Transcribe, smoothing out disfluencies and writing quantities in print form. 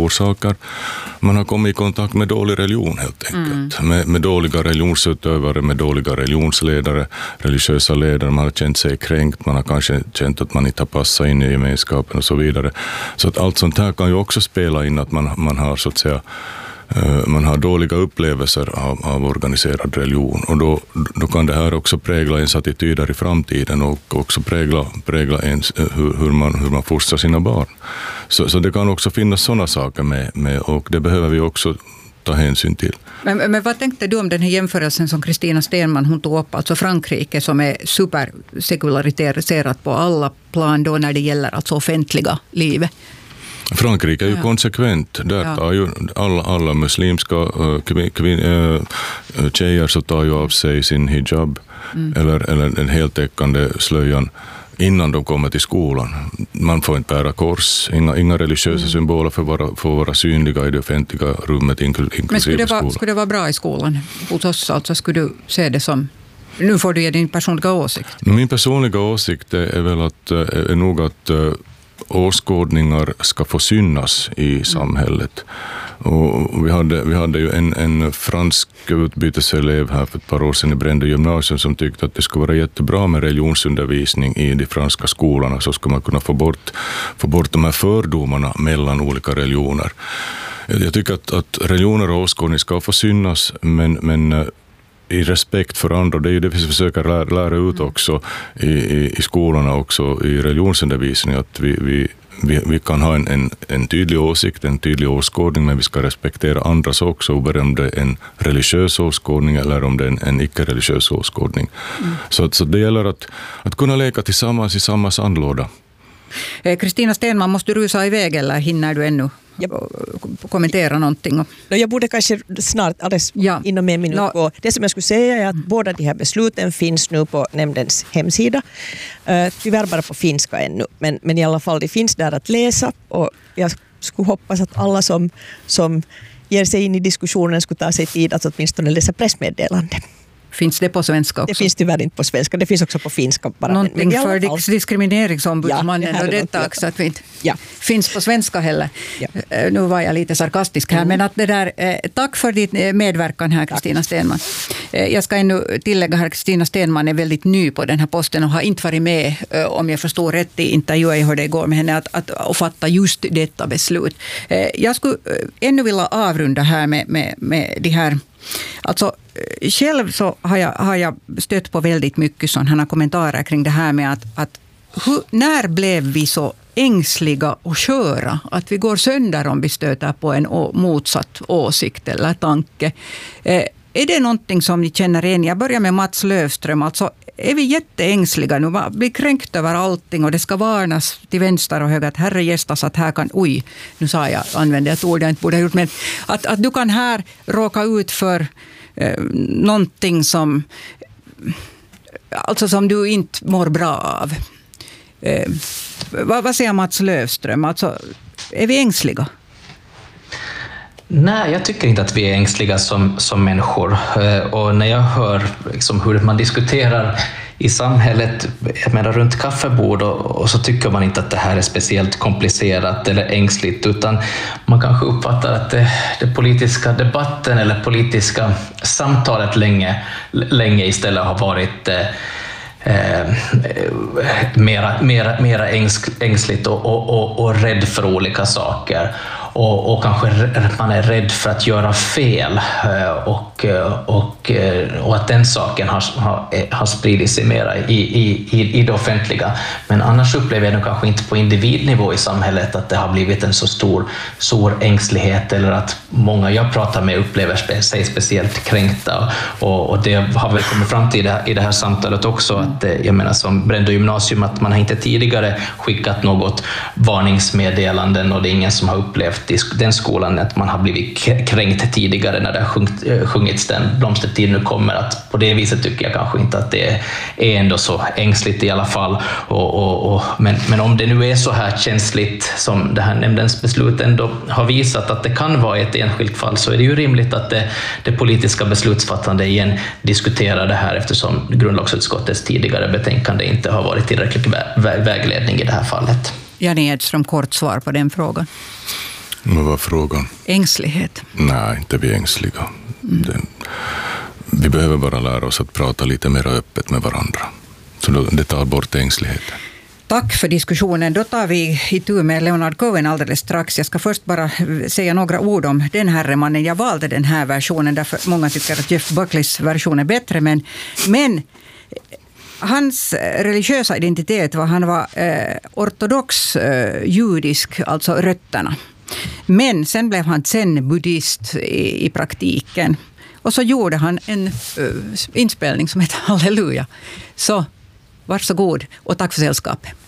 orsaker. Man har kommit i kontakt med dålig religion helt enkelt. Med dåliga religionsutövare, med dåliga religionsledare, religiösa ledare. Man har känt sig kränkt, man har kanske känt att man inte har passat in i gemenskapen och så vidare. Så att allt sånt här kan ju också spela in att man har så att säga man har dåliga upplevelser av organiserad religion, och då kan det här också prägla ens attityder i framtiden och också prägla ens hur man fostrar sina barn. Så det kan också finnas sådana saker med, och det behöver vi också ta hänsyn till. Men vad tänkte du om den här jämförelsen som Kristina Stenman hon tog upp, alltså Frankrike som är supersekulariserat på alla plan då när det gäller alltså offentliga livet? Frankrike är ju konsekvent. Där tar ju alla muslimska tjejer så tar ju av sig sin hijab eller den heltäckande slöjan innan de kommer till skolan. Man får inte bära kors, inga religiösa symboler får vara synliga i det offentliga rummet inklusive skolan. Men skulle det vara bra i skolan hos oss? Alltså skulle du se det som... Nu får du ge din personliga åsikt. Min personliga åsikt är väl är nog att åskådningar ska få synas i samhället. Och vi hade ju en fransk utbyteselev här för ett par år sedan i Brändö gymnasium som tyckte att det skulle vara jättebra med religionsundervisning i de franska skolorna, så ska man kunna få bort de här fördomarna mellan olika religioner. Jag tycker att religioner och åskådning ska få synas, men i respekt för andra. Det är ju det vi försöker lära ut också i skolorna, också i religionsundervisning, att vi kan ha en tydlig åsikt, en tydlig åskådning, men vi ska respektera andras också, oberoende om det är en religiös åskådning eller om det är en icke-religiös åskådning. Så det gäller att kunna leka tillsammans i samma sandlåda. Kristina Stenman, måste du rusa iväg eller hinner du ännu kommentera någonting? Jag borde kanske snart, inom en minut gå. Det som jag skulle säga är att båda de här besluten finns nu på nämndens hemsida. Tyvärr bara på finska ännu, men i alla fall det finns där att läsa, och jag skulle hoppas att alla som ger sig in i diskussionen skulle ta sig tid att åtminstone läsa pressmeddelande. Finns det på svenska också? Det finns tyvärr inte på svenska, det finns också på finska. Bara. Någonting för diskrimineringsombudsmannen och detta också att vi inte finns på svenska heller. Ja. Nu var jag lite sarkastisk här, men att det där, tack för din medverkan här, Kristina Stenman. Jag ska ännu tillägga här, Kristina Stenman är väldigt ny på den här posten och har inte varit med, om jag förstår rätt i intervjun jag hörde igår med henne, att fatta just detta beslut. Jag skulle ännu vilja avrunda här med de här. Alltså själv så har jag stött på väldigt mycket sådana kommentarer kring det här med att när blev vi så ängsliga och sköra att vi går sönder om vi stöter på en motsatt åsikt eller tanke. Är det någonting som ni känner igen? Jag börjar med Mats Löfström. Alltså, är vi jätteängsliga nu? Man blir kränkt över allting och det ska varnas till vänster och höger att herre gästas att här kan, nu använde jag ett ord jag inte borde ha gjort, men att du kan här råka ut för någonting som du inte mår bra av. Vad säger Mats Löfström? Alltså, är vi ängsliga? Nej, jag tycker inte att vi är ängsliga som människor. Och när jag hör liksom hur man diskuterar i samhället, jag menar runt kaffebord, och så tycker man inte att det här är speciellt komplicerat eller ängsligt, utan man kanske uppfattar att det politiska debatten eller politiska samtalet länge istället har varit mera ängsligt och rädd för olika saker. Och kanske man är rädd för att göra fel och att den saken har spridit sig mera i det offentliga. Men annars upplever jag nog kanske inte på individnivå i samhället att det har blivit en så stor ängslighet, eller att många jag pratar med upplever sig speciellt kränkta. Och det har väl kommit fram till i det här samtalet också, att jag menar som Brändö gymnasium, att man har inte tidigare skickat något varningsmeddelanden, och det är ingen som har upplevt i den skolan att man har blivit kränkt tidigare när det har sjungits den blomstertid nu kommer. Att på det viset tycker jag kanske inte att det är ändå så ängsligt i alla fall. Men om det nu är så här känsligt som det här nämndens beslut ändå har visat att det kan vara ett enskilt fall, så är det ju rimligt att det politiska beslutsfattande igen diskuterar det här, eftersom grundlagsutskottets tidigare betänkande inte har varit tillräcklig vägledning i det här fallet. Janne Edström, kort svar på den frågan. Vad var frågan? Ängslighet. Nej, inte vi ängsliga. Vi behöver bara lära oss att prata lite mer öppet med varandra. Så det tar bort ängsligheten. Tack för diskussionen. Då tar vi itu med Leonard Cohen alldeles strax. Jag ska först bara säga några ord om den här mannen. Jag valde den här versionen därför många tycker att Jeff Buckleys version är bättre. Men hans religiösa identitet var han var ortodox judisk, alltså rötterna. Men sen blev han zen-buddhist i praktiken. Och så gjorde han en inspelning som heter Halleluja. Så varsågod och tack för sällskapet.